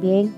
Bien,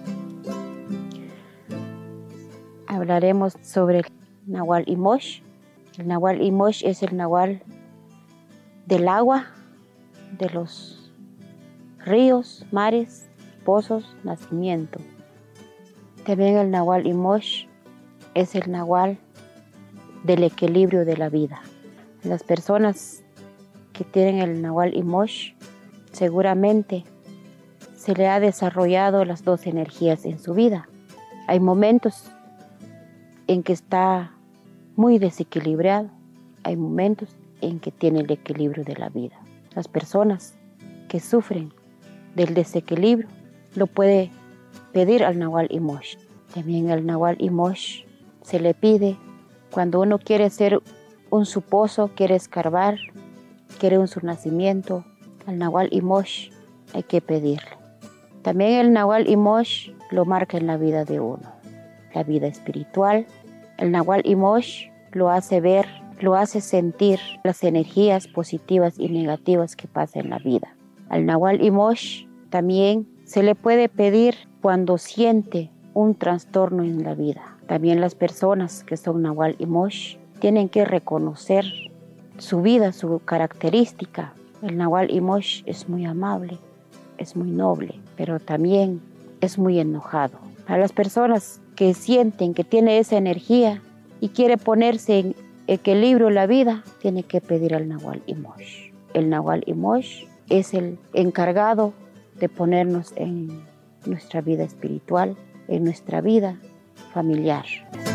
hablaremos sobre el Nahual Imosh. El Nahual Imosh es el Nahual del agua, de los ríos, mares, pozos, nacimiento. También el Nahual Imosh es el Nahual del equilibrio de la vida. Las personas que tienen el Nahual Imosh seguramente se le ha desarrollado las dos energías en su vida. Hay momentos en que está muy desequilibrado, hay momentos en que tiene el equilibrio de la vida. Las personas que sufren del desequilibrio lo puede pedir al Nahual Imosh. También al Nahual Imosh se le pide cuando uno quiere hacer un su pozo, quiere escarbar, quiere un su nacimiento, al Nahual Imosh hay que pedirle. También el Nahual Imosh lo marca en la vida de uno, la vida espiritual. El Nahual Imosh lo hace ver, lo hace sentir las energías positivas y negativas que pasan en la vida. Al Nahual Imosh también se le puede pedir cuando siente un trastorno en la vida. También las personas que son Nahual Imosh tienen que reconocer su vida, su característica. El Nahual Imosh es muy amable, es muy noble, pero también es muy enojado. A las personas que sienten que tiene esa energía y quiere ponerse en equilibrio la vida, tiene que pedir al Nahual Imosh. El Nahual Imosh es el encargado de ponernos en nuestra vida espiritual, en nuestra vida familiar.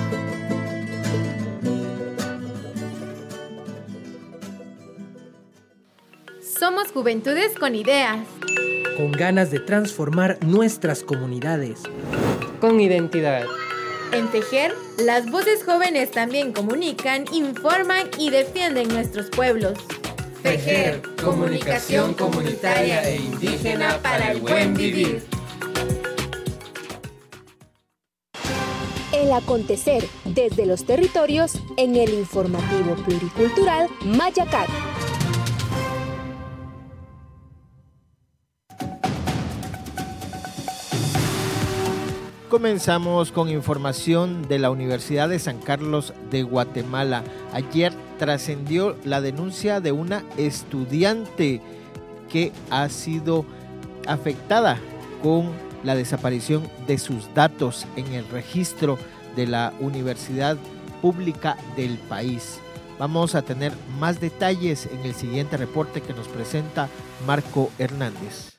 Somos Juventudes con Ideas. Con ganas de transformar nuestras comunidades. Con identidad. En Tejer, las voces jóvenes también comunican, informan y defienden nuestros pueblos. Tejer, comunicación comunitaria e indígena para el buen vivir. El acontecer desde los territorios en el informativo pluricultural Mayacat. Comenzamos con información de la Universidad de San Carlos de Guatemala. Ayer trascendió la denuncia de una estudiante que ha sido afectada con la desaparición de sus datos en el registro de la universidad pública del país. Vamos a tener más detalles en el siguiente reporte que nos presenta Marco Hernández.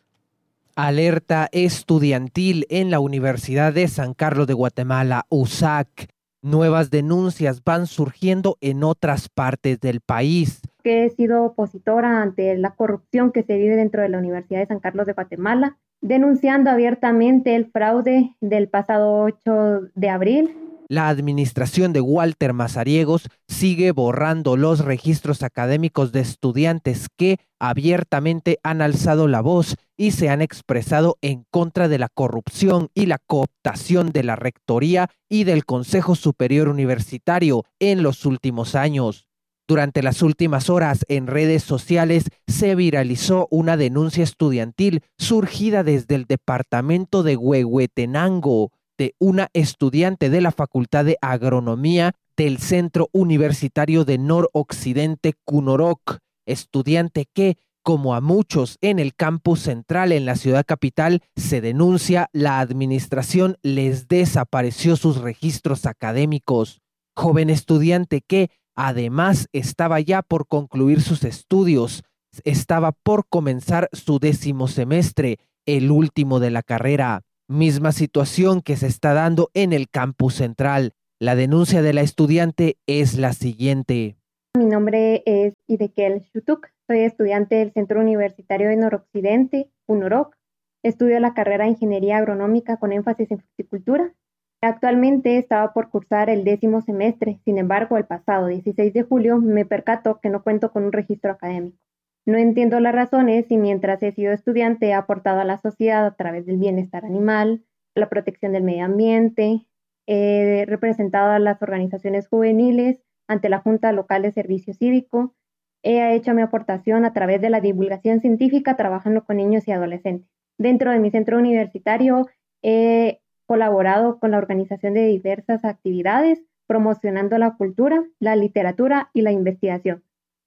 Alerta estudiantil en la Universidad de San Carlos de Guatemala, USAC. Nuevas denuncias van surgiendo en otras partes del país. Que he sido opositora ante la corrupción que se vive dentro de la Universidad de San Carlos de Guatemala, denunciando abiertamente el fraude del pasado 8 de abril. La administración de Walter Mazariegos sigue borrando los registros académicos de estudiantes que abiertamente han alzado la voz y se han expresado en contra de la corrupción y la cooptación de la Rectoría y del Consejo Superior Universitario en los últimos años. Durante las últimas horas en redes sociales se viralizó una denuncia estudiantil surgida desde el departamento de Huehuetenango, de una estudiante de la Facultad de Agronomía del Centro Universitario de Noroccidente Cunoroc, estudiante que, como a muchos en el campus central en la ciudad capital, se denuncia la administración les desapareció sus registros académicos. Joven estudiante que, además, estaba ya por concluir sus estudios, estaba por comenzar su 10º semestre, el último de la carrera. Misma situación que se está dando en el campus central. La denuncia de la estudiante es la siguiente. Mi nombre es Idekel Shutuk, soy estudiante del Centro Universitario de Noroccidente, UNOROC. Estudio la carrera de Ingeniería Agronómica con énfasis en fruticultura. Actualmente estaba por cursar el 10º semestre, sin embargo, el pasado 16 de julio me percato que no cuento con un registro académico. No entiendo las razones y mientras he sido estudiante he aportado a la sociedad a través del bienestar animal, la protección del medio ambiente, he representado a las organizaciones juveniles ante la Junta Local de Servicio Cívico, he hecho mi aportación a través de la divulgación científica trabajando con niños y adolescentes. Dentro de mi centro universitario he colaborado con la organización de diversas actividades, promocionando la cultura, la literatura y la investigación.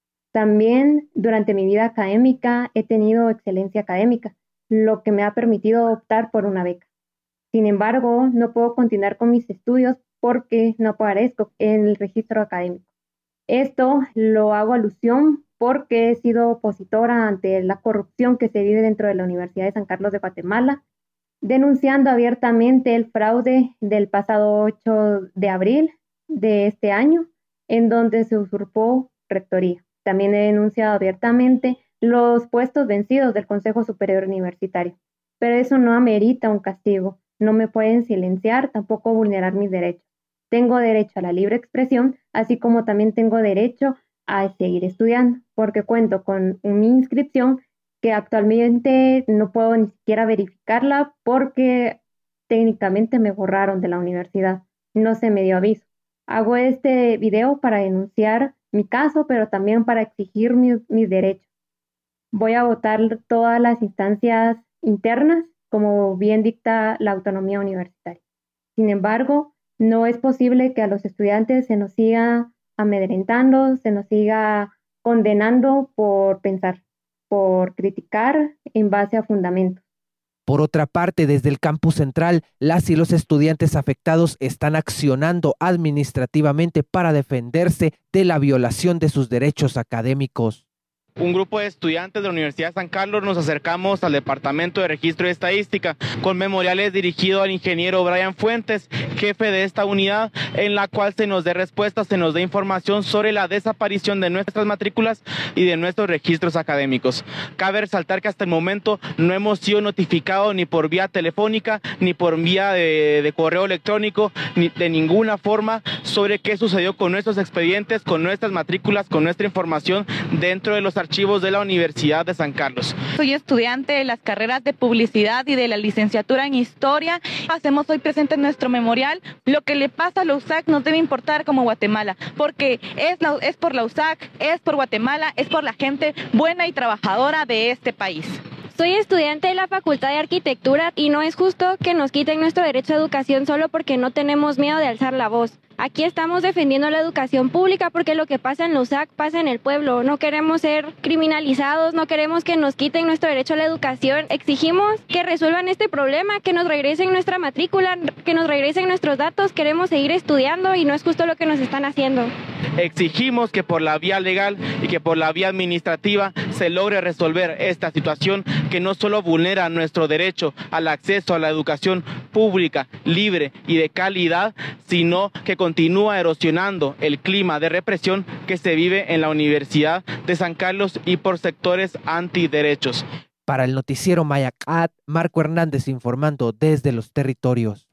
También durante mi vida académica he tenido excelencia académica, lo que me ha permitido optar por una beca. Sin embargo, no puedo continuar con mis estudios porque no aparezco en el registro académico. Esto lo hago alusión porque he sido opositora ante la corrupción que se vive dentro de la Universidad de San Carlos de Guatemala, denunciando abiertamente el fraude del pasado 8 de abril de este año, en donde se usurpó rectoría. También he denunciado abiertamente los puestos vencidos del Consejo Superior Universitario, pero eso no amerita un castigo. No me pueden silenciar, tampoco vulnerar mis derechos. Tengo derecho a la libre expresión, así como también tengo derecho a seguir estudiando, porque cuento con mi inscripción que actualmente no puedo ni siquiera verificarla porque técnicamente me borraron de la universidad. No se me dio aviso. Hago este video para denunciar mi caso, pero también para exigir mis derechos. Voy a votar todas las instancias internas, como bien dicta la autonomía universitaria. Sin embargo, no es posible que a los estudiantes se nos siga amedrentando, se nos siga condenando por pensar, por criticar en base a fundamentos. Por otra parte, desde el campus central, las y los estudiantes afectados están accionando administrativamente para defenderse de la violación de sus derechos académicos. Un grupo de estudiantes de la Universidad de San Carlos nos acercamos al Departamento de Registro y Estadística con memoriales dirigidos al ingeniero Brian Fuentes, jefe de esta unidad, en la cual se nos dé respuestas, se nos dé información sobre la desaparición de nuestras matrículas y de nuestros registros académicos. Cabe resaltar que hasta el momento no hemos sido notificados ni por vía telefónica, ni por vía de correo electrónico, ni de ninguna forma sobre qué sucedió con nuestros expedientes, con nuestras matrículas, con nuestra información dentro de los archivos de la Universidad de San Carlos. Soy estudiante de las carreras de Publicidad y de la licenciatura en Historia. Hacemos hoy presente en nuestro memorial. Lo que le pasa a la USAC nos debe importar como Guatemala, porque es por la USAC, es por Guatemala, es por la gente buena y trabajadora de este país. Soy estudiante de la Facultad de Arquitectura y no es justo que nos quiten nuestro derecho a educación solo porque no tenemos miedo de alzar la voz. Aquí estamos defendiendo la educación pública porque lo que pasa en la USAC pasa en el pueblo. No queremos ser criminalizados, no queremos que nos quiten nuestro derecho a la educación. Exigimos que resuelvan este problema, que nos regresen nuestra matrícula, que nos regresen nuestros datos. Queremos seguir estudiando y no es justo lo que nos están haciendo. Exigimos que por la vía legal y que por la vía administrativa se logre resolver esta situación que no solo vulnera nuestro derecho al acceso a la educación pública, libre y de calidad, sino que continúa erosionando el clima de represión que se vive en la Universidad de San Carlos y por sectores antiderechos. Para el noticiero Mayacat, Marco Hernández informando desde los territorios.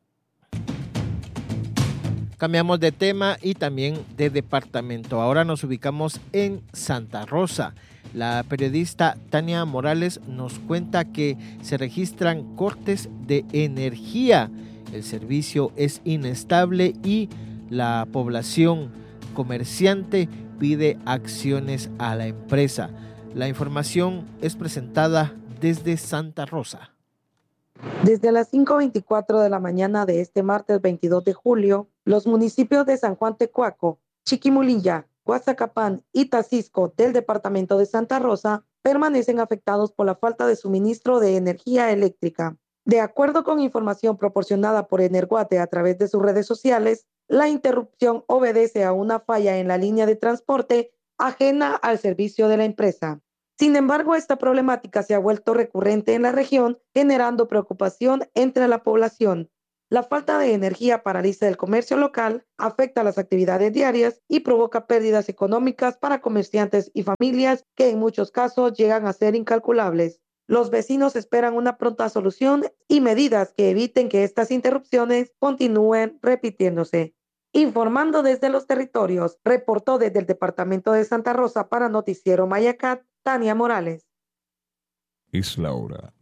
Cambiamos de tema y también de departamento. Ahora nos ubicamos en Santa Rosa. La periodista Tania Morales nos cuenta que se registran cortes de energía. El servicio es inestable y la población comerciante pide acciones a la empresa. La información es presentada desde Santa Rosa. Desde las 5:24 de la mañana de este martes 22 de julio, los municipios de San Juan Tecuaco, Chiquimulilla, Guazacapán y Tacisco del departamento de Santa Rosa permanecen afectados por la falta de suministro de energía eléctrica. De acuerdo con información proporcionada por Energuate a través de sus redes sociales, la interrupción obedece a una falla en la línea de transporte ajena al servicio de la empresa. Sin embargo, esta problemática se ha vuelto recurrente en la región, generando preocupación entre la población. La falta de energía paraliza el comercio local, afecta las actividades diarias y provoca pérdidas económicas para comerciantes y familias que en muchos casos llegan a ser incalculables. Los vecinos esperan una pronta solución y medidas que eviten que estas interrupciones continúen repitiéndose. Informando desde los territorios, reportó desde el departamento de Santa Rosa para Noticiero Mayacat, Tania Morales. Es la hora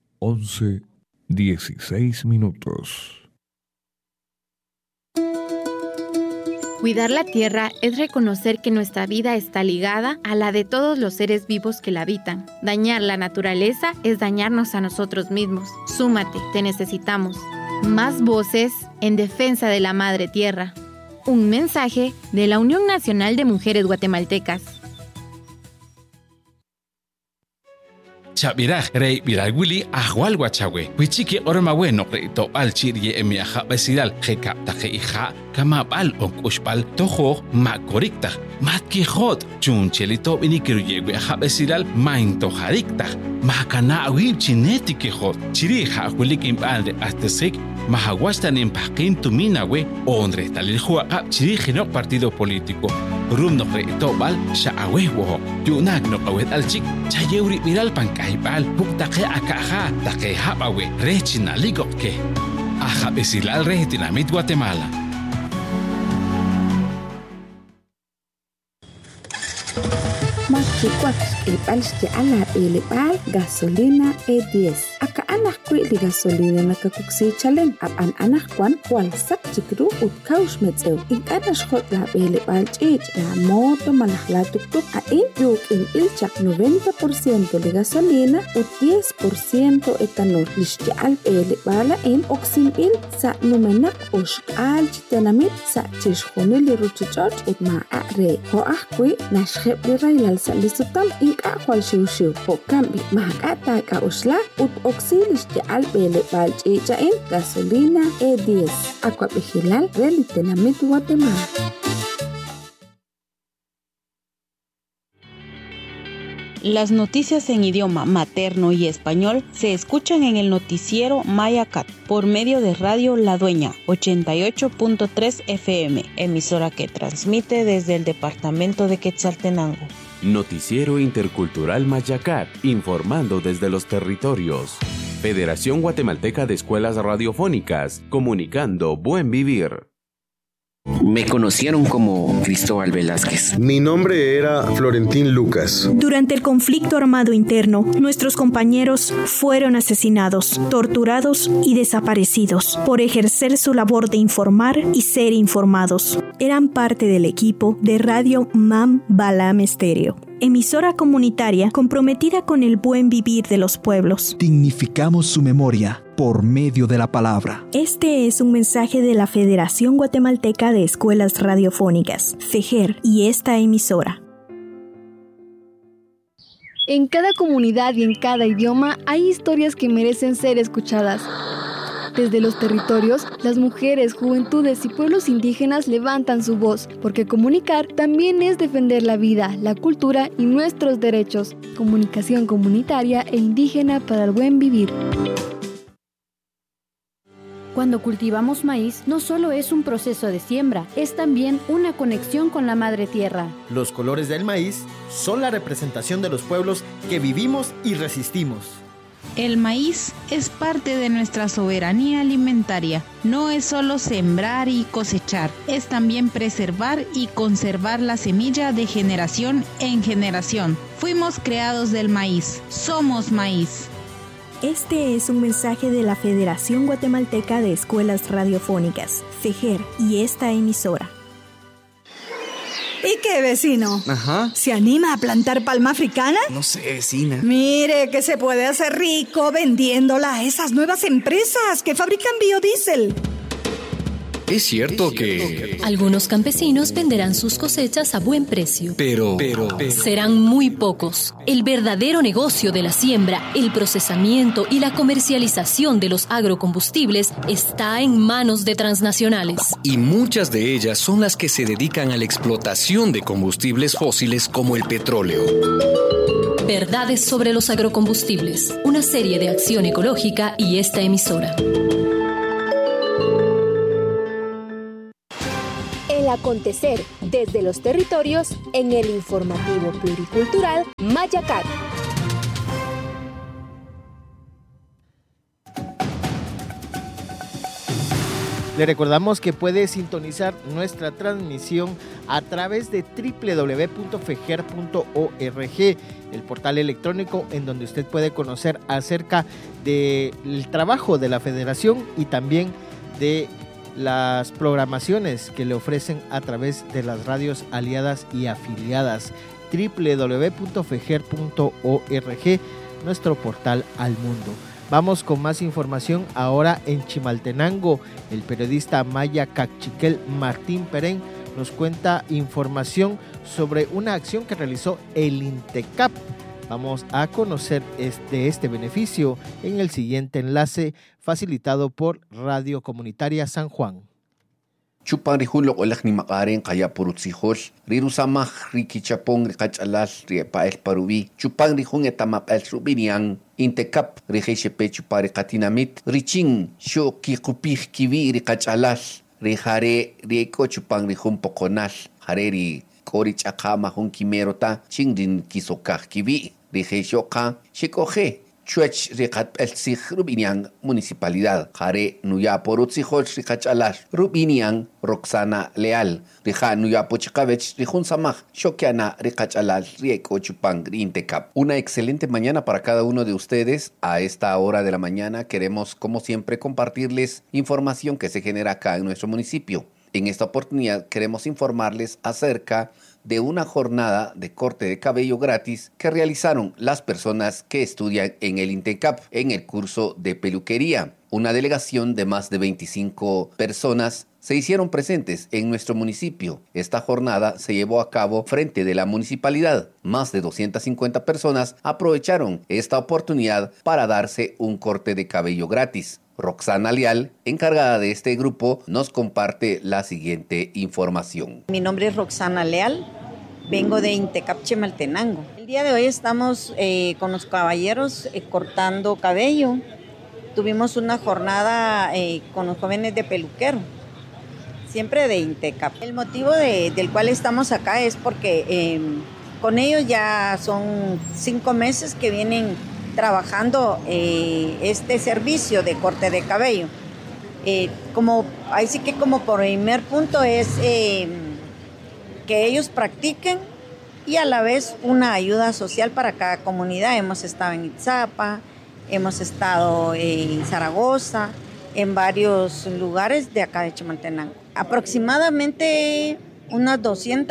11:16. Cuidar la tierra es reconocer que nuestra vida está ligada a la de todos los seres vivos que la habitan. Dañar la naturaleza es dañarnos a nosotros mismos. Súmate, te necesitamos. Más voces en defensa de la Madre Tierra. Un mensaje de la Unión Nacional de Mujeres Guatemaltecas. Chabiraj rey biragwili ahwal guachahue. Huichique ormawe no reto al chirie emi aja besidal. Jekapta hija kamabal onkushpal tojo makorikta. Matki hot chunchelito binikiruyegue aja besidal maintojarikta. Makana awib chinetiki hot. Chirija hulik impalde astesik. Mahaguastan impaqin tuminawe onre taliljuaqa chirijinok partido político. Rumno reto bal shaawe woho. Yunak no awet alchik chayeuri miral pankahibal puktake akaja take habawe rechinaligoke. Aja besilal retinamit Guatemala. Machikwak ilipal ala ilipal gasolina E10. Aka anak kwi di gasolina nakakuksi chalen. Ab anak kwan kwal sak chikru ut kaush metzeu. Ik anas hot la ilipal chich la moto malahla tuktuk. A yuk ilchak 90% de gasolina ut 10% etanol. Lishti al ilipala oksin sa numenak ushk al chitenamit sa chishkhunili ruchichot ut ma are. Ho kwi nashkhep di railal Salisutam inka kwal shiu po kambi mahakata ka usla ut oxilis de albele balche chain gasolina E10 aqua vigilal relitenamit Guatemala. Las noticias en idioma materno y español se escuchan en el noticiero Mayacat por medio de Radio La Dueña 88.3 FM, emisora que transmite desde el departamento de Quetzaltenango. Noticiero Intercultural Mayacat, informando desde los territorios. Federación Guatemalteca de Escuelas Radiofónicas, comunicando buen vivir. Me conocieron como Cristóbal Velázquez. Mi nombre era Florentín Lucas. Durante el conflicto armado interno, nuestros compañeros fueron asesinados, torturados y desaparecidos por ejercer su labor de informar y ser informados. Eran parte del equipo de Radio Mam Balam Estéreo, emisora comunitaria comprometida con el buen vivir de los pueblos. Dignificamos su memoria por medio de la palabra. Este es un mensaje de la Federación Guatemalteca de Escuelas Radiofónicas, FEGER, y esta emisora. En cada comunidad y en cada idioma hay historias que merecen ser escuchadas. Desde los territorios, las mujeres, juventudes y pueblos indígenas levantan su voz, porque comunicar también es defender la vida, la cultura y nuestros derechos. Comunicación comunitaria e indígena para el buen vivir. Cuando cultivamos maíz, no solo es un proceso de siembra, es también una conexión con la madre tierra. Los colores del maíz son la representación de los pueblos que vivimos y resistimos. El maíz es parte de nuestra soberanía alimentaria. No es solo sembrar y cosechar, es también preservar y conservar la semilla de generación en generación. Fuimos creados del maíz, somos maíz. Este es un mensaje de la Federación Guatemalteca de Escuelas Radiofónicas, FEGER, y esta emisora. ¿Y qué, vecino? Ajá. ¿Se anima a plantar palma africana? No sé, vecina. Mire que se puede hacer rico vendiéndola a esas nuevas empresas que fabrican biodiesel. Es cierto que algunos campesinos venderán sus cosechas a buen precio. Pero serán muy pocos. El verdadero negocio de la siembra, el procesamiento y la comercialización de los agrocombustibles está en manos de transnacionales. Y muchas de ellas son las que se dedican a la explotación de combustibles fósiles como el petróleo. Verdades sobre los agrocombustibles, una serie de acción ecológica y esta emisora. Acontecer desde los territorios en el informativo pluricultural Mayacat. Le recordamos que puede sintonizar nuestra transmisión a través de www.feger.org, el portal electrónico en donde usted puede conocer acerca del trabajo de la Federación y también de las programaciones que le ofrecen a través de las radios aliadas y afiliadas. www.feger.org, nuestro portal al mundo. Vamos con más información ahora en Chimaltenango. El periodista maya cachiquel Martín Perén nos cuenta información sobre una acción que realizó el INTECAP. Vamos a conocer este beneficio en el siguiente enlace facilitado por Radio Comunitaria San Juan. Chupan rihun lo olak ni makaren kaya purutsihol. Riru samah rikichapong rikachalal ripael parubi. Chupan rihun etamapel rubiniang. INTECAP rihechepe chupari katinamit. Riching sho kikupih kivi rikachalal. Rihare rieko chupan rihun pokonal. Hareri korich akama hun kimerota. Chingdin kisokah kivi. Rihechoka shikoje. Chuech rikat el sig Rubiniang Municipalidad. Jare nuyapo rutzihol rikachalal. Rubiniang Roxana Leal. Rija nuyapo chikavech rijun samaj. Shokiana rikachalal rieko chupang INTECAP. Una excelente mañana para cada uno de ustedes. A esta hora de la mañana queremos, como siempre, compartirles información que se genera acá en nuestro municipio. En esta oportunidad queremos informarles acerca de una jornada de corte de cabello gratis que realizaron las personas que estudian en el INTECAP en el curso de peluquería. Una delegación de más de 25 personas se hicieron presentes en nuestro municipio. Esta jornada se llevó a cabo frente de la municipalidad. Más de 250 personas aprovecharon esta oportunidad para darse un corte de cabello gratis. Roxana Leal, encargada de este grupo, nos comparte la siguiente información. Mi nombre es Roxana Leal, vengo de INTECAP Chimaltenango. El día de hoy estamos con los caballeros cortando cabello. Tuvimos una jornada con los jóvenes de peluquero, siempre de INTECAP. El motivo del cual estamos acá es porque con ellos ya son 5 meses que vienen trabajando este servicio de corte de cabello. Ahí sí que como por primer punto es que ellos practiquen y a la vez una ayuda social para cada comunidad. Hemos estado en Itzapa, hemos estado en Zaragoza, en varios lugares de acá de Chimaltenango. Aproximadamente unas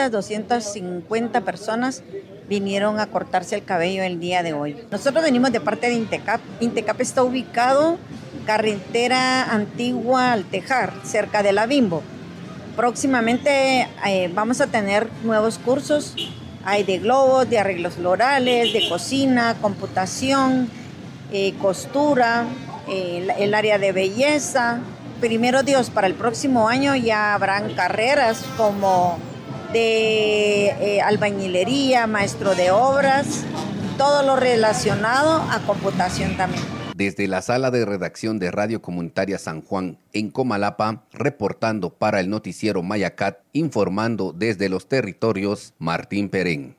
250 personas vinieron a cortarse el cabello el día de hoy. Nosotros venimos de parte de INTECAP. INTECAP está ubicado carretera antigua al Tejar, cerca de la Bimbo. Próximamente vamos a tener nuevos cursos. Hay de globos, de arreglos florales, de cocina, computación, costura, el área de belleza. Primero Dios, para el próximo año ya habrán carreras como de albañilería, maestro de obras, todo lo relacionado a computación también. Desde la sala de redacción de Radio Comunitaria San Juan, en Comalapa, reportando para el noticiero Mayacat, informando desde los territorios, Martín Perén.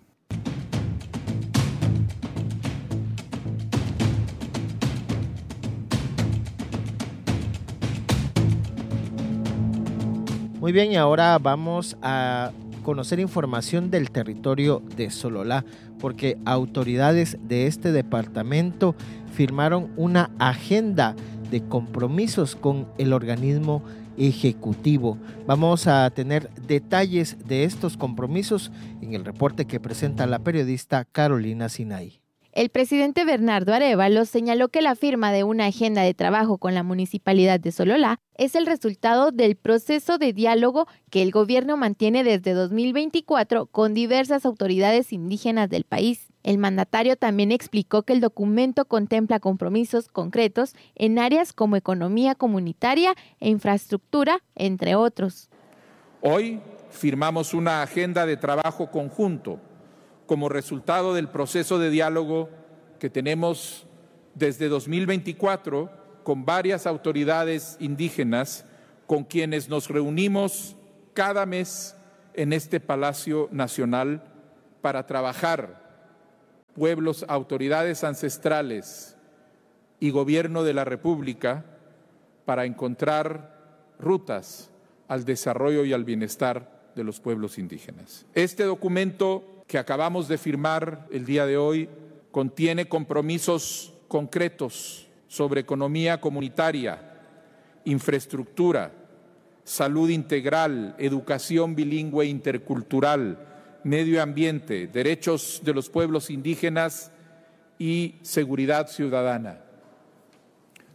Muy bien, y ahora vamos a conocer información del territorio de Sololá, porque autoridades de este departamento firmaron una agenda de compromisos con el organismo ejecutivo. Vamos a tener detalles de estos compromisos en el reporte que presenta la periodista Carolina Sinay. El presidente Bernardo Arévalo señaló que la firma de una agenda de trabajo con la Municipalidad de Sololá es el resultado del proceso de diálogo que el gobierno mantiene desde 2024 con diversas autoridades indígenas del país. El mandatario también explicó que el documento contempla compromisos concretos en áreas como economía comunitaria e infraestructura, entre otros. Hoy firmamos una agenda de trabajo conjunto como resultado del proceso de diálogo que tenemos desde 2024 con varias autoridades indígenas con quienes nos reunimos cada mes en este Palacio Nacional para trabajar pueblos, autoridades ancestrales y gobierno de la República para encontrar rutas al desarrollo y al bienestar de los pueblos indígenas. Este documento que acabamos de firmar el día de hoy contiene compromisos concretos sobre economía comunitaria, infraestructura, salud integral, educación bilingüe intercultural, medio ambiente, derechos de los pueblos indígenas y seguridad ciudadana.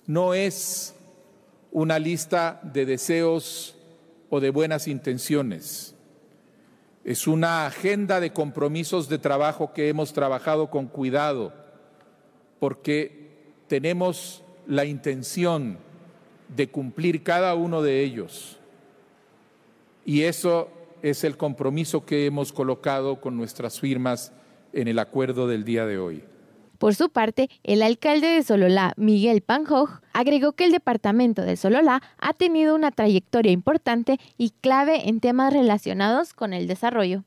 no es una lista de deseos o de buenas intenciones. Es una agenda de compromisos de trabajo que hemos trabajado con cuidado, porque tenemos la intención de cumplir cada uno de ellos. Y eso es el compromiso que hemos colocado con nuestras firmas en el acuerdo del día de hoy. Por su parte, el alcalde de Sololá, Miguel Panjoj, agregó que el departamento de Sololá ha tenido una trayectoria importante y clave en temas relacionados con el desarrollo.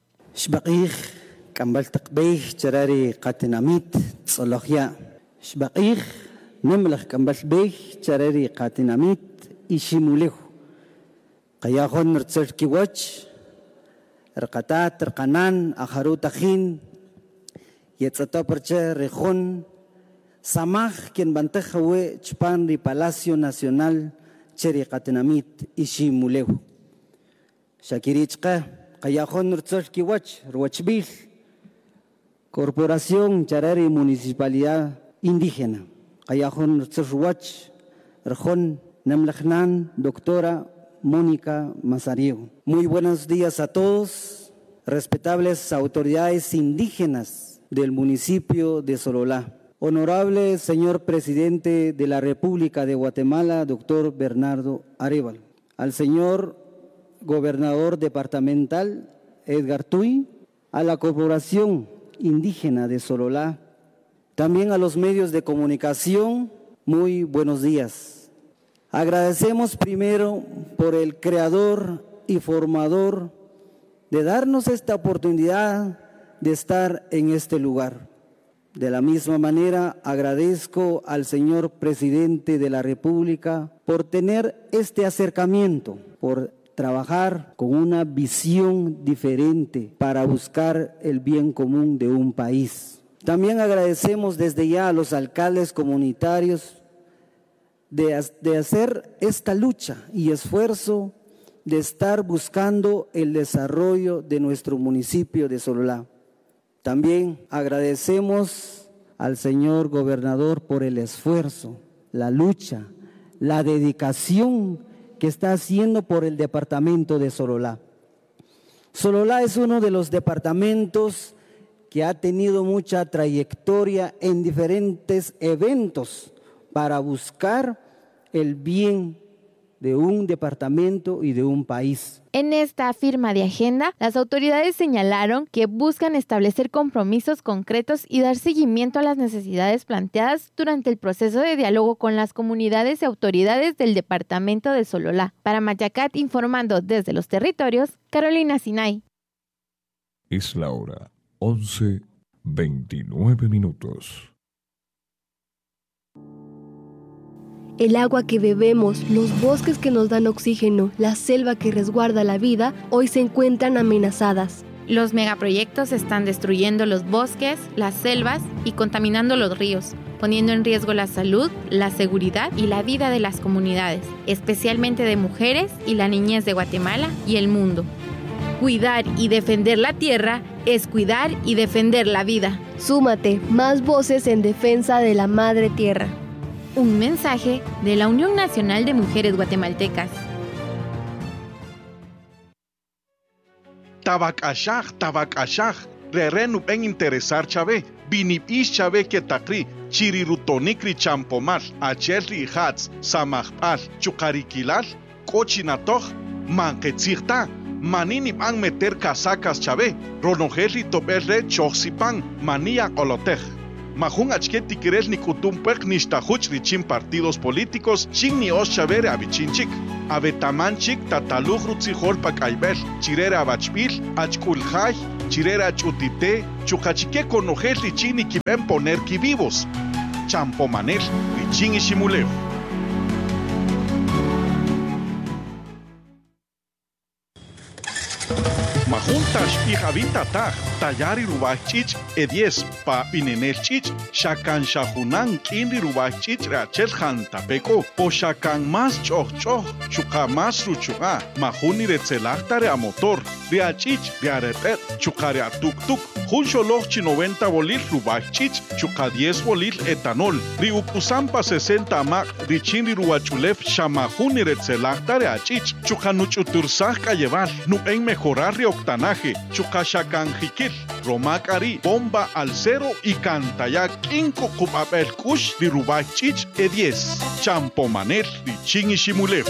Yetzatoperche Rejón, Samaj, quien bantejawe Chpan ri Palacio Nacional, Chericatenamit, Ishimulehu. Shakirichka, Kayajón Nurtzolkiwach, Ruachbil, Corporación Charari Municipalidad Indígena, Kayajón Nurtzolwach, Rejón, Nemlechnan, doctora Mónica Mazario. Muy buenos días a todos, respetables autoridades indígenas del municipio de Sololá. Honorable señor presidente de la República de Guatemala, doctor Bernardo Arévalo. Al señor gobernador departamental, Edgar Tuy. A la Corporación Indígena de Sololá. También a los medios de comunicación, muy buenos días. Agradecemos primero por el creador y formador de darnos esta oportunidad de estar en este lugar. De la misma manera, agradezco al señor presidente de la República por tener este acercamiento, por trabajar con una visión diferente para buscar el bien común de un país. También agradecemos desde ya a los alcaldes comunitarios de hacer esta lucha y esfuerzo de estar buscando el desarrollo de nuestro municipio de Sololá. También agradecemos al señor gobernador por el esfuerzo, la lucha, la dedicación que está haciendo por el departamento de Sololá. Sololá es uno de los departamentos que ha tenido mucha trayectoria en diferentes eventos para buscar el bien de un departamento y de un país. En esta firma de agenda, las autoridades señalaron que buscan establecer compromisos concretos y dar seguimiento a las necesidades planteadas durante el proceso de diálogo con las comunidades y autoridades del departamento de Sololá. Para Mayacat, informando desde los territorios, Carolina Sinay. Es la hora 11:29. El agua que bebemos, los bosques que nos dan oxígeno, la selva que resguarda la vida, hoy se encuentran amenazadas. Los megaproyectos están destruyendo los bosques, las selvas y contaminando los ríos, poniendo en riesgo la salud, la seguridad y la vida de las comunidades, especialmente de mujeres y la niñez de Guatemala y el mundo. Cuidar y defender la tierra es cuidar y defender la vida. Súmate, más voces en defensa de la madre tierra. Un mensaje de la Unión Nacional de Mujeres Guatemaltecas. Tabak ashach, rerenu en interesar chave, binip ish chave que takri, chirirutonikri champomal, achelri hats, samajpal, chukarikilal, cochinatoch, manquetzirta, maninip an meter casacas chave, ronojerri toberre choxipan, mania olotej. Majun achketi querel ni kutumpek ni shtahuch richin partidos políticos, chin ni os chavere abichinchik. Abetamanchik tataluj rutzijol pakaibel, chirera abachpil, achkuljay, chirera chutite, chukachike conojel richin y kiben poner ki vivos. Champomanel, richin y shimuleo. Majuntas y javita taj, tallari rubachich, edies pa pinenelchich, shakan shahunan kindi rubachich rachel jantapeco, po shakan más choch, chuka más ruchuga, majuni retzelactare a motor, riachich, riarepet, chukare a tuk, Juncholochi 90 bolil rubachich, chuka 10 bolil etanol. Riupusampa 60 mak, richin riruachulef shamahuni retzelactare achich, chuka nuchutursaj llevar, nu en mejorar reoctanaje, chuka shakanjikil, romakari, bomba al cero y cantaya kinko kupapel kush rirubachich e10. Champomanel richin y shimulef.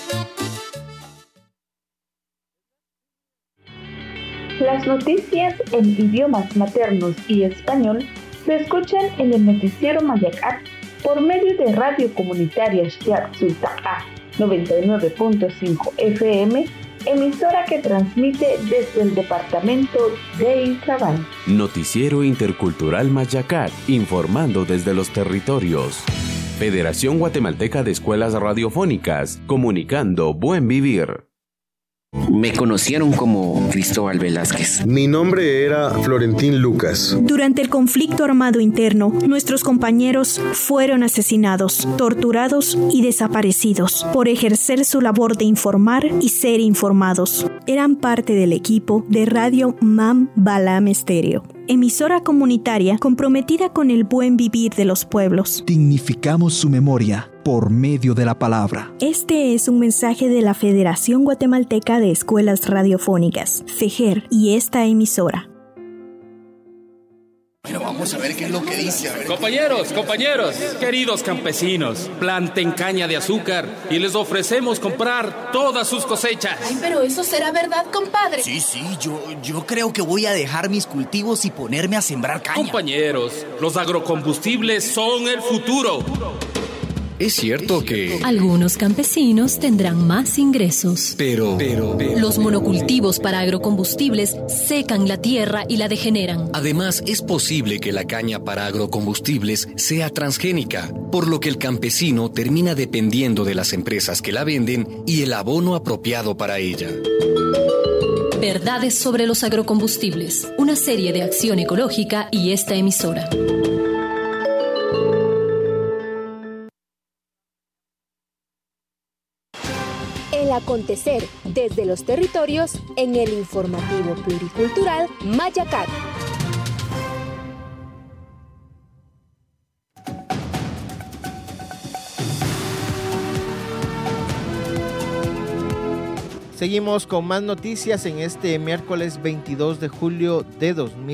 Las noticias en idiomas maternos y español se escuchan en el noticiero Mayacat por medio de Radio Comunitaria Xtiac Sultacá 99.5 FM, emisora que transmite desde el departamento de Izabal. Noticiero Intercultural Mayacat, informando desde los territorios. Federación Guatemalteca de Escuelas Radiofónicas, comunicando buen vivir. Me conocieron como Cristóbal Velázquez. Mi nombre era Florentín Lucas. Durante el conflicto armado interno, nuestros compañeros fueron asesinados, torturados y desaparecidos por ejercer su labor de informar y ser informados. Eran parte del equipo de Radio Mam Balam Estéreo, emisora comunitaria comprometida con el buen vivir de los pueblos. Dignificamos su memoria por medio de la palabra. Este es un mensaje de la Federación Guatemalteca de Escuelas Radiofónicas, FEGER, y esta emisora. Bueno, vamos a ver qué es lo que dice. Compañeros, queridos campesinos, planten caña de azúcar y les ofrecemos comprar todas sus cosechas. Ay, pero eso será verdad, compadre. Sí, yo creo que voy a dejar mis cultivos y ponerme a sembrar caña. Compañeros, los agrocombustibles son el futuro. Es cierto que algunos campesinos tendrán más ingresos. Pero los monocultivos para agrocombustibles secan la tierra y la degeneran. Además, es posible que la caña para agrocombustibles sea transgénica, por lo que el campesino termina dependiendo de las empresas que la venden y el abono apropiado para ella. Verdades sobre los agrocombustibles, una serie de acción ecológica y esta emisora. El acontecer desde los territorios en el informativo pluricultural Mayacat. Seguimos con más noticias en este miércoles 22 de julio de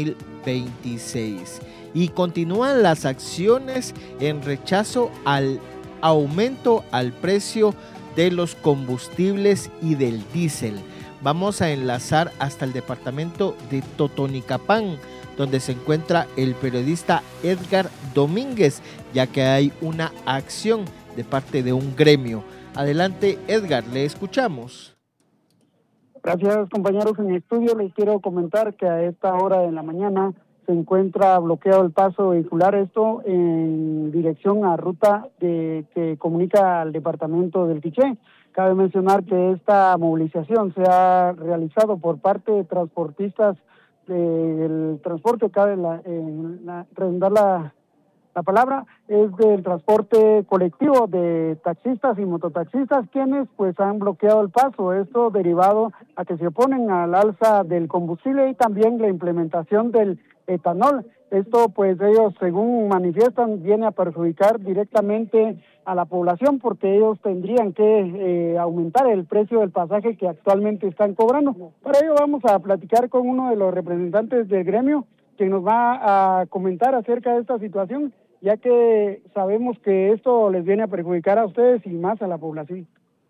2026. Y continúan las acciones en rechazo al aumento al precio de los combustibles y del diésel. Vamos a enlazar hasta el departamento de Totonicapán, donde se encuentra el periodista Edgar Domínguez, ya que hay una acción de parte de un gremio. Adelante, Edgar, le escuchamos. Gracias, compañeros. En el estudio les quiero comentar que a esta hora de la mañana se encuentra bloqueado el paso vehicular, esto en dirección a ruta que comunica al departamento del Quiché. Cabe mencionar que esta movilización se ha realizado por parte de transportistas del transporte, redundar la palabra, es del transporte colectivo de taxistas y mototaxistas, quienes pues han bloqueado el paso, esto derivado a que se oponen al alza del combustible y también la implementación del etanol. Esto pues ellos, según manifiestan, viene a perjudicar directamente a la población porque ellos tendrían que aumentar el precio del pasaje que actualmente están cobrando. Para ello vamos a platicar con uno de los representantes del gremio que nos va a comentar acerca de esta situación, ya que sabemos que esto les viene a perjudicar a ustedes y más a la población.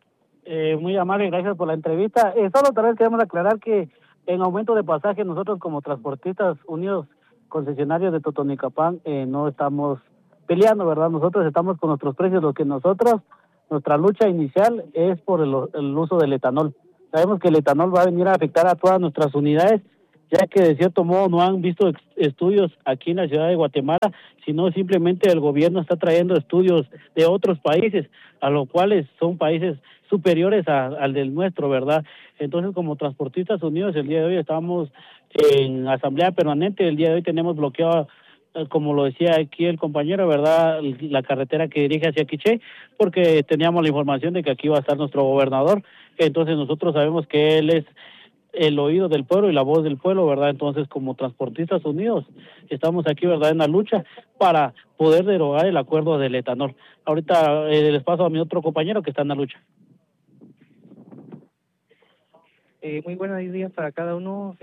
Muy amable, gracias por la entrevista. Solo tal vez queremos aclarar que en aumento de pasaje nosotros como transportistas unidos concesionarios de Totonicapán no estamos peleando, ¿verdad? Nosotros estamos con nuestros precios, lo que nuestra lucha inicial es por el uso del etanol. Sabemos que el etanol va a venir a afectar a todas nuestras unidades, ya que de cierto modo no han visto estudios aquí en la ciudad de Guatemala, sino simplemente el gobierno está trayendo estudios de otros países, a los cuales son países superiores al del nuestro, ¿verdad? Entonces, como transportistas unidos, el día de hoy estamos en asamblea permanente, el día de hoy tenemos bloqueado, como lo decía aquí el compañero, ¿verdad?, la carretera que dirige hacia Quiché, porque teníamos la información de que aquí iba a estar nuestro gobernador. Entonces nosotros sabemos que él es el oído del pueblo y la voz del pueblo, ¿verdad? Entonces, como transportistas unidos, estamos aquí, ¿verdad?, en la lucha para poder derogar el acuerdo del etanol. Ahorita les paso a mi otro compañero que está en la lucha. Muy buenos días para cada uno,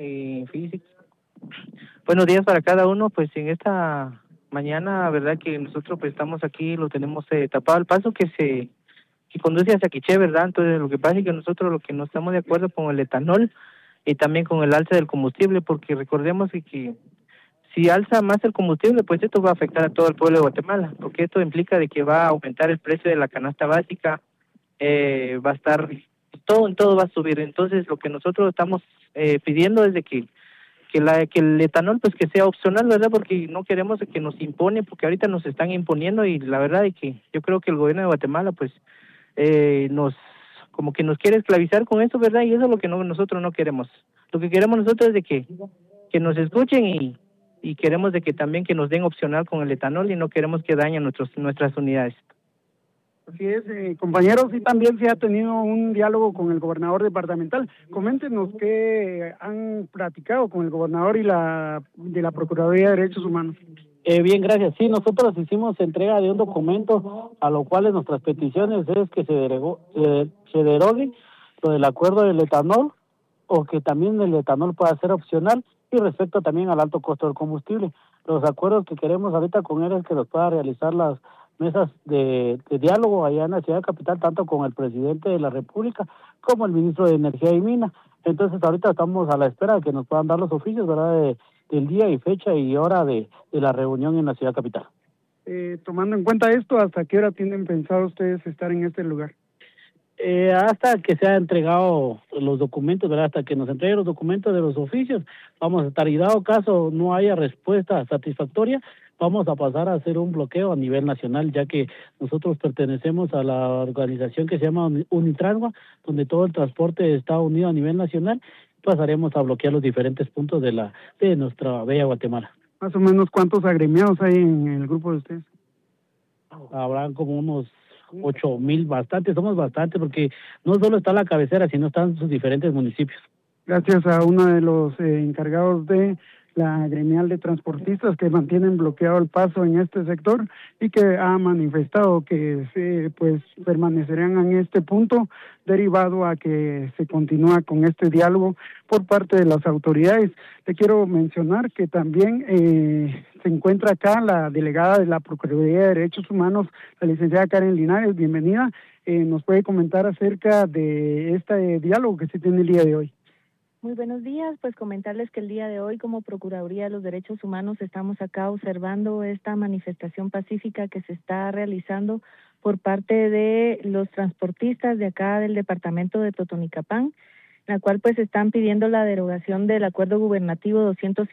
buenos días para cada uno, pues en esta mañana, verdad que nosotros pues estamos aquí, lo tenemos tapado el paso que conduce hacia Quiché, ¿verdad? Entonces lo que pasa es que nosotros lo que no estamos de acuerdo con el etanol y también con el alza del combustible, porque recordemos que si alza más el combustible, pues esto va a afectar a todo el pueblo de Guatemala, porque esto implica de que va a aumentar el precio de la canasta básica, va a estar, todo va a subir. Entonces lo que nosotros estamos pidiendo es de que el etanol pues que sea opcional, ¿verdad? Porque no queremos que nos impone, porque ahorita nos están imponiendo y la verdad es que yo creo que el gobierno de Guatemala pues nos quiere esclavizar con eso, ¿verdad? Y eso es lo que nosotros no queremos. Lo que queremos nosotros es de que nos escuchen y queremos de que también que nos den opcional con el etanol y no queremos que dañen nuestras unidades. Así es, compañeros, y también se ha tenido un diálogo con el gobernador departamental. Coméntenos qué han platicado con el gobernador y de la Procuraduría de Derechos Humanos. Bien, gracias. Sí, nosotros hicimos entrega de un documento a lo cual nuestras peticiones es que se derogue lo del acuerdo del etanol o que también el etanol pueda ser opcional y respecto también al alto costo del combustible. Los acuerdos que queremos ahorita con él es que los pueda realizar las mesas de diálogo allá en la ciudad capital, tanto con el presidente de la República como el ministro de Energía y Minas. Entonces ahorita estamos a la espera de que nos puedan dar los oficios, ¿verdad?, del día y fecha y hora de la reunión en la ciudad capital. Tomando en cuenta esto, ¿hasta qué hora tienen pensado ustedes estar en este lugar? Hasta que se ha entregado los documentos, ¿verdad? Hasta que nos entreguen los documentos de los oficios, vamos a estar, y dado caso no haya respuesta satisfactoria, vamos a pasar a hacer un bloqueo a nivel nacional, ya que nosotros pertenecemos a la organización que se llama Unitrangua, donde todo el transporte está unido a nivel nacional. Pasaremos a bloquear los diferentes puntos de nuestra bella Guatemala. Más o menos, ¿cuántos agremiados hay en el grupo de ustedes? Habrán como unos 8,000, bastantes, somos bastantes, porque no solo está la cabecera, sino están sus diferentes municipios. Gracias a uno de los encargados de la gremial de transportistas que mantienen bloqueado el paso en este sector y que ha manifestado que pues permanecerán en este punto derivado a que se continúa con este diálogo por parte de las autoridades. Le quiero mencionar que también se encuentra acá la delegada de la Procuraduría de Derechos Humanos, la licenciada Karen Linares. Bienvenida. ¿Nos puede comentar acerca de este diálogo que se tiene el día de hoy? Muy buenos días, pues comentarles que el día de hoy como Procuraduría de los Derechos Humanos estamos acá observando esta manifestación pacífica que se está realizando por parte de los transportistas de acá del departamento de Totonicapán, la cual pues están pidiendo la derogación del acuerdo gubernativo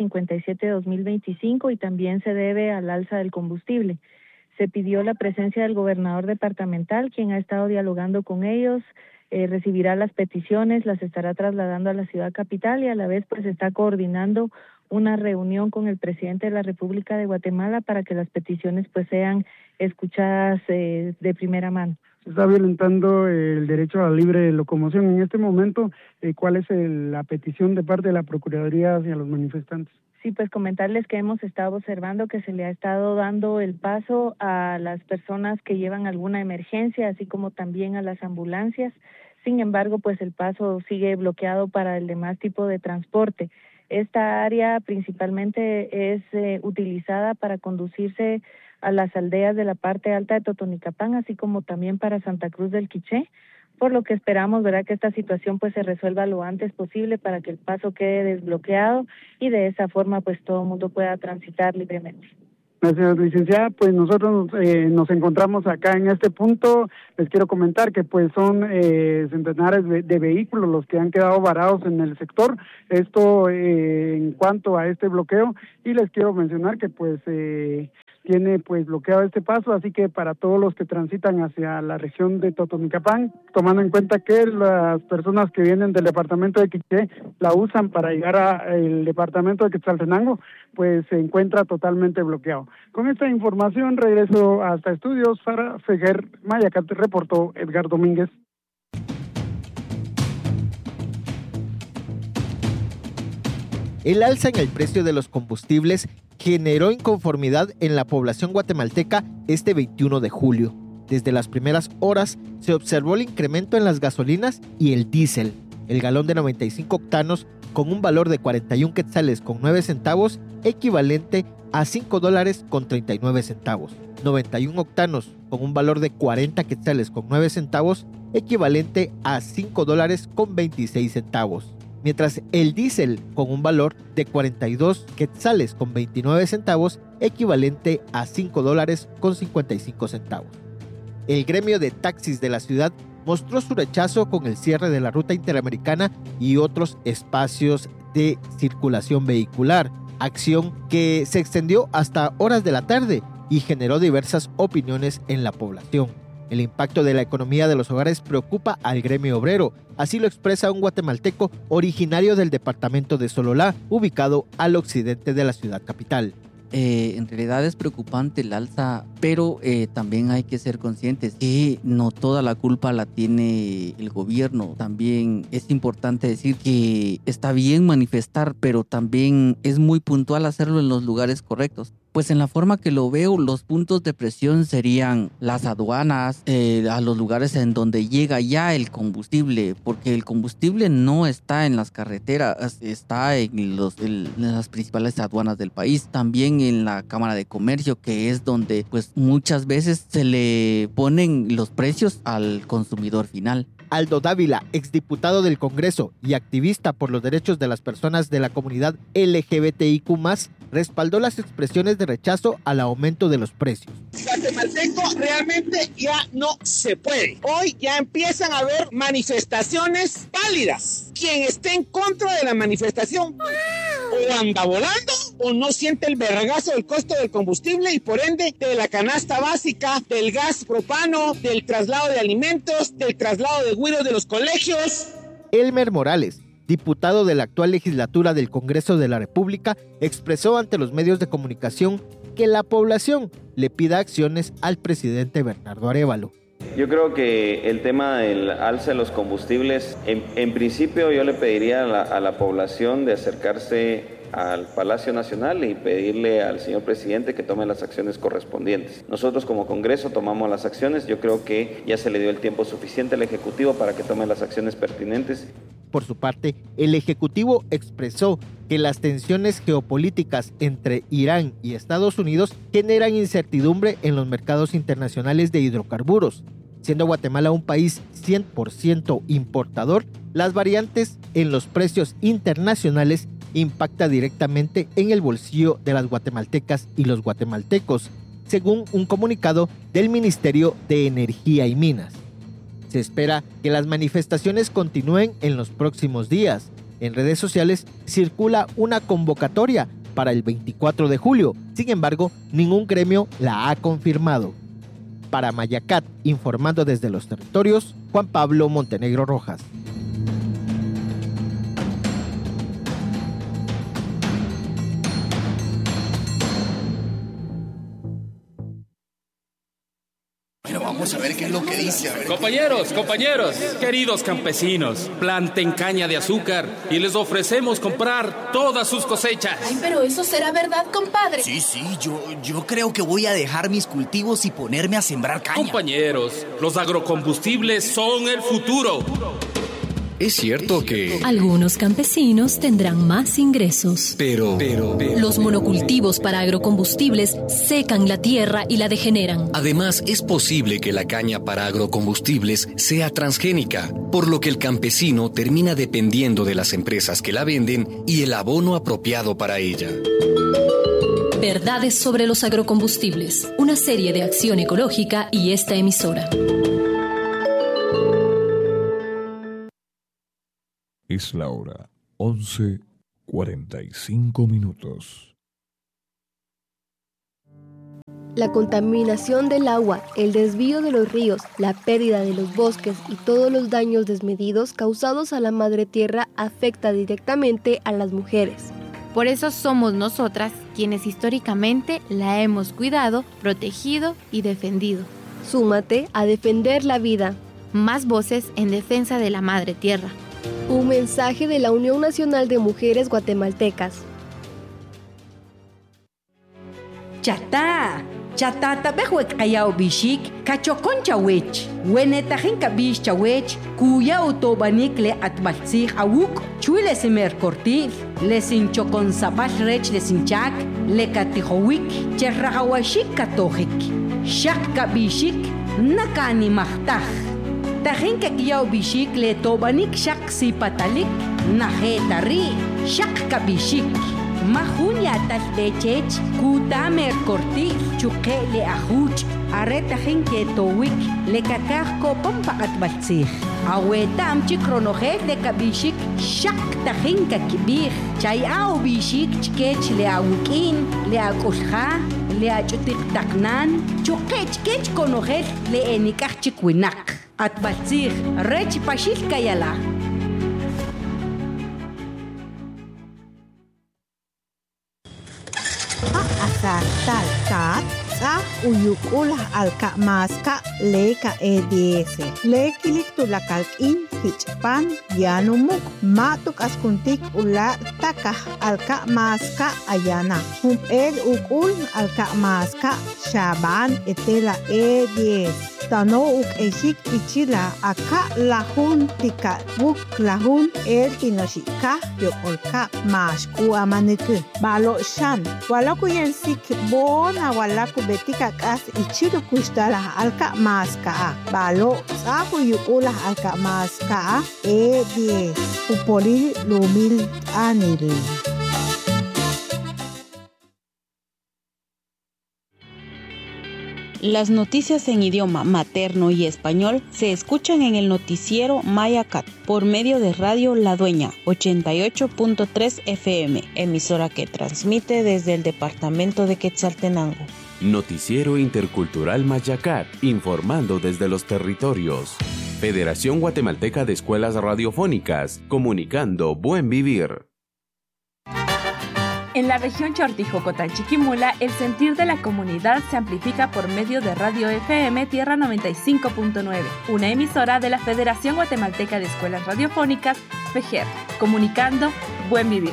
257-2025 y también se debe al alza del combustible. Se pidió la presencia del gobernador departamental, quien ha estado dialogando con ellos, recibirá las peticiones, las estará trasladando a la ciudad capital y a la vez pues está coordinando una reunión con el presidente de la República de Guatemala para que las peticiones pues sean escuchadas de primera mano. Se está violentando el derecho a la libre locomoción. En este momento, ¿cuál es la petición de parte de la Procuraduría hacia los manifestantes? Sí, pues comentarles que hemos estado observando que se le ha estado dando el paso a las personas que llevan alguna emergencia, así como también a las ambulancias. Sin embargo, pues el paso sigue bloqueado para el demás tipo de transporte. Esta área principalmente es utilizada para conducirse a las aldeas de la parte alta de Totonicapán, así como también para Santa Cruz del Quiché, por lo que esperamos, ¿verdad?, que esta situación pues se resuelva lo antes posible para que el paso quede desbloqueado y de esa forma pues todo el mundo pueda transitar libremente. Gracias, licenciada. Pues nosotros nos encontramos acá en este punto. Les quiero comentar que pues son centenares de vehículos los que han quedado varados en el sector. Esto en cuanto a este bloqueo, y les quiero mencionar que pues tiene pues bloqueado este paso, así que para todos los que transitan hacia la región de Totonicapán, tomando en cuenta que las personas que vienen del departamento de Quiché la usan para llegar al departamento de Quetzaltenango, pues se encuentra totalmente bloqueado. Con esta información regreso hasta estudios para Feguer Mayacat, reportó Edgar Domínguez. El alza en el precio de los combustibles generó inconformidad en la población guatemalteca este 21 de julio. Desde las primeras horas se observó el incremento en las gasolinas y el diésel. El galón de 95 octanos con un valor de 41 quetzales con 9 centavos, equivalente a $5.39. 91 octanos con un valor de 40 quetzales con 9 centavos, equivalente a $5.26. Mientras el diésel con un valor de 42 quetzales con 29 centavos, equivalente a $5.55. El gremio de taxis de la ciudad mostró su rechazo con el cierre de la ruta interamericana y otros espacios de circulación vehicular, acción que se extendió hasta horas de la tarde y generó diversas opiniones en la población. El impacto de la economía de los hogares preocupa al gremio obrero, así lo expresa un guatemalteco originario del departamento de Sololá, ubicado al occidente de la ciudad capital. En realidad es preocupante el alza, pero también hay que ser conscientes que no toda la culpa la tiene el gobierno. También es importante decir que está bien manifestar, pero también es muy puntual hacerlo en los lugares correctos. Pues en la forma que lo veo, los puntos de presión serían las aduanas, a los lugares en donde llega ya el combustible, porque el combustible no está en las carreteras, está en las principales aduanas del país, también en la Cámara de Comercio, que es donde pues muchas veces se le ponen los precios al consumidor final. Aldo Dávila, exdiputado del Congreso y activista por los derechos de las personas de la comunidad LGBTIQ+, respaldó las expresiones de rechazo al aumento de los precios. Guatemalteco realmente ya no se puede. Hoy ya empiezan a haber manifestaciones válidas. Quien esté en contra de la manifestación o anda volando o no siente el vergazo del costo del combustible y por ende de la canasta básica, del gas propano, del traslado de alimentos, del traslado de güiros de los colegios. Elmer Morales, diputado de la actual legislatura del Congreso de la República, expresó ante los medios de comunicación que la población le pida acciones al presidente Bernardo Arévalo. Yo creo que el tema del alza de los combustibles, en principio yo le pediría a la población de acercarse al Palacio Nacional y pedirle al señor presidente que tome las acciones correspondientes. Nosotros como Congreso tomamos las acciones, yo creo que ya se le dio el tiempo suficiente al Ejecutivo para que tome las acciones pertinentes. Por su parte, el Ejecutivo expresó que las tensiones geopolíticas entre Irán y Estados Unidos generan incertidumbre en los mercados internacionales de hidrocarburos. Siendo Guatemala un país 100% importador, las variantes en los precios internacionales impacta directamente en el bolsillo de las guatemaltecas y los guatemaltecos, según un comunicado del Ministerio de Energía y Minas. Se espera que las manifestaciones continúen en los próximos días. En redes sociales circula una convocatoria para el 24 de julio. Sin embargo, ningún gremio la ha confirmado. Para Mayacat, informando desde los territorios, Juan Pablo Montenegro Rojas. Vamos a ver qué es lo que dice. Compañeros, queridos campesinos, planten caña de azúcar y les ofrecemos comprar todas sus cosechas. Ay, pero eso será verdad, compadre. Sí, yo creo que voy a dejar mis cultivos y ponerme a sembrar caña. Compañeros, los agrocombustibles son el futuro. Es cierto que algunos campesinos tendrán más ingresos. Pero los monocultivos para agrocombustibles secan la tierra y la degeneran. Además, es posible que la caña para agrocombustibles sea transgénica, por lo que el campesino termina dependiendo de las empresas que la venden y el abono apropiado para ella. Verdades sobre los agrocombustibles, una serie de Acción Ecológica y esta emisora. Es la hora 11:45. La contaminación del agua, el desvío de los ríos, la pérdida de los bosques y todos los daños desmedidos causados a la madre tierra afecta directamente a las mujeres. Por eso somos nosotras quienes históricamente la hemos cuidado, protegido y defendido. Súmate a defender la vida. Más voces en defensa de la madre tierra. Un mensaje de la Unión Nacional de Mujeres Guatemaltecas. Chatata behuek ayao bishik, kachokon chawech, wenetajen kabish chawech, kuya utobanik le atbalsig awuk, chuile semer cortiv, lesin chokon sapal rech lesinchak, le katihowik, cherrahawashik katojik, shak kabishik, nakani mahtaj. Tajen kakiyao bishik le tobanik shak sipatalik, najetari, shak kabishik. Majunya taltechech, kutamer cortif, chukele ajuch, areta genke towik, le kakajko pampakat balsig. Awetam chikronoje de kabishik, shak tajenka kibir, chay au bishik chkech le awukin, le akolja, le achutik taknan, chukech kech konojel le enikach chikwinak. At balsig, rech pashil kayala. Sa uyukula alka maska leka EDS. Lekilik tulakalkin hichpan yanumuk matuk askuntik ula taka alka maska ayana. Ukul alka maska shaban etela EDS. Tano eshik ichila aka lahun tika buk lahun tinoshika yokolka mashku amaneku. Balo shan walaku yensik bona walaku betika kas ichiru kushtala alka maska balo sahu yukula alka maska upoli lumil anil. Las noticias en idioma materno y español se escuchan en el noticiero Mayacat por medio de Radio La Dueña 88.3 FM, emisora que transmite desde el departamento de Quetzaltenango. Noticiero Intercultural Mayacat, informando desde los territorios. Federación Guatemalteca de Escuelas Radiofónicas, comunicando buen vivir. En la región Chortijocotán-Chiquimula, el sentir de la comunidad se amplifica por medio de Radio FM Tierra 95.9, una emisora de la Federación Guatemalteca de Escuelas Radiofónicas, FEGER, comunicando buen vivir.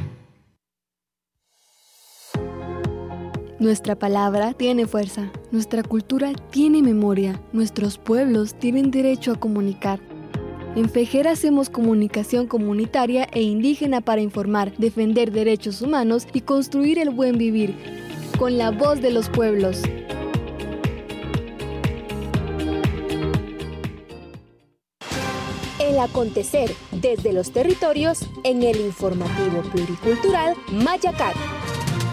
Nuestra palabra tiene fuerza, nuestra cultura tiene memoria, nuestros pueblos tienen derecho a comunicar. En FEGER hacemos comunicación comunitaria e indígena para informar, defender derechos humanos y construir el buen vivir, con la voz de los pueblos. El acontecer desde los territorios en el informativo pluricultural Mayacat.